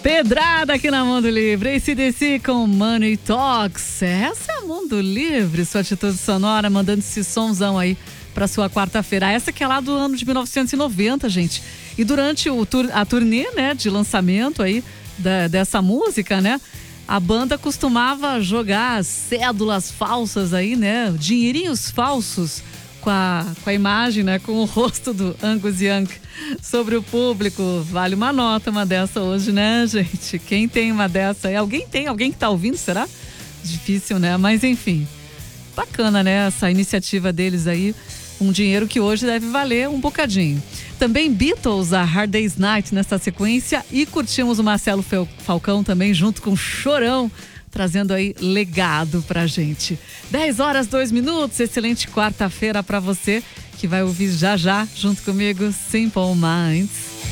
Pedrada aqui na Mundo Livre, AC/DC com Money Talks. Essa é a Mundo Livre, sua atitude sonora, mandando esse sonzão aí pra sua quarta-feira. Essa que é lá do ano de 1990, gente. E durante a turnê, né, de lançamento aí dessa música, né, a banda costumava jogar cédulas falsas aí, né, dinheirinhos falsos com a imagem, né, com o rosto do Angus Young sobre o público. Vale uma nota, uma dessa hoje, né, gente? Quem tem uma dessa aí? Alguém tem? Alguém que tá ouvindo, será? Difícil, né? Mas enfim, bacana, né, essa iniciativa deles aí. Um dinheiro que hoje deve valer um bocadinho. Também Beatles, a Hard Day's Night nessa sequência. E curtimos o Marcelo Falcão também junto com Chorão, trazendo aí legado pra gente. 10h02, excelente quarta-feira pra você que vai ouvir já junto comigo Simple Minds.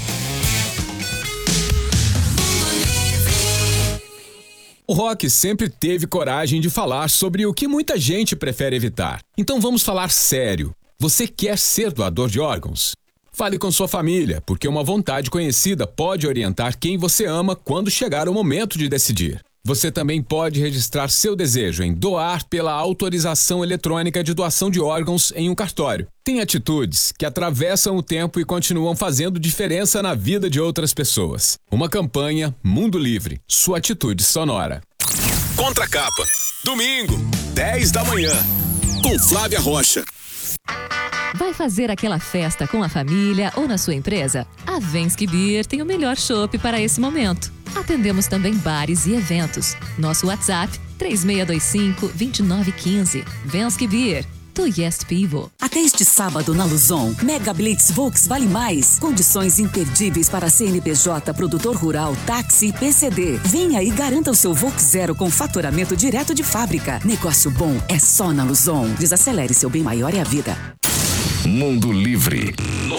O rock sempre teve coragem de falar sobre o que muita gente prefere evitar. Então vamos falar sério. Você quer ser doador de órgãos? Fale com sua família, porque uma vontade conhecida pode orientar quem você ama quando chegar o momento de decidir. Você também pode registrar seu desejo em doar pela autorização eletrônica de doação de órgãos em um cartório. Tem atitudes que atravessam o tempo e continuam fazendo diferença na vida de outras pessoas. Uma campanha Mundo Livre, sua atitude sonora. Contracapa, domingo, 10 da manhã, com Flávia Rocha. Vai fazer aquela festa com a família ou na sua empresa? A Vensky Beer tem o melhor chopp para esse momento. Atendemos também bares e eventos. Nosso WhatsApp 3625-2915. Vensky Beer. To Yes People. Até este sábado na Luzon, Mega Blitz Volks Vale Mais. Condições imperdíveis para CNPJ, produtor rural, táxi e PCD. Venha e garanta o seu Volks Zero com faturamento direto de fábrica. Negócio bom é só na Luzon. Desacelere, seu bem maior é a vida. Mundo Livre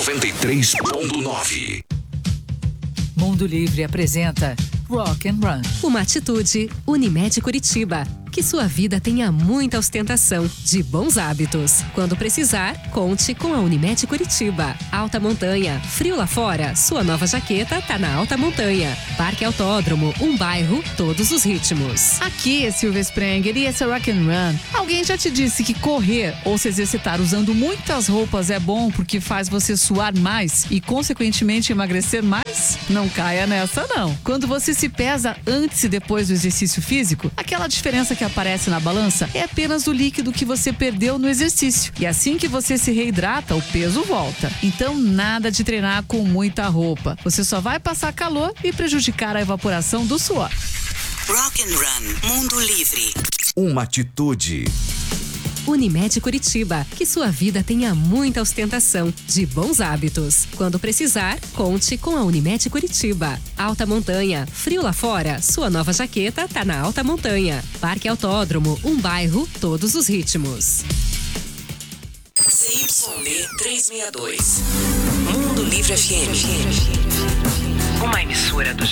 93.9. Mundo Livre apresenta Rock and Run. Uma atitude Unimed Curitiba. Que sua vida tenha muita ostentação de bons hábitos. Quando precisar, conte com a Unimed Curitiba. Alta Montanha, frio lá fora, sua nova jaqueta tá na Alta Montanha. Parque Autódromo, um bairro, todos os ritmos. Aqui é Silvia Sprenger e esse é Rock and Run. Alguém já te disse que correr ou se exercitar usando muitas roupas é bom porque faz você suar mais e consequentemente emagrecer mais? Não caia nessa não. Quando você se pesa antes e depois do exercício físico, aquela diferença que aparece na balança é apenas o líquido que você perdeu no exercício. E assim que você se reidrata, o peso volta. Então nada de treinar com muita roupa. Você só vai passar calor e prejudicar a evaporação do suor. Rock and Run, Mundo Livre. Uma atitude Unimed Curitiba. Que sua vida tenha muita ostentação de bons hábitos. Quando precisar, conte com a Unimed Curitiba. Alta Montanha, frio lá fora, sua nova jaqueta tá na Alta Montanha. Parque Autódromo, um bairro, todos os ritmos. CYB 362. Mundo Livre FM. Uma emissora do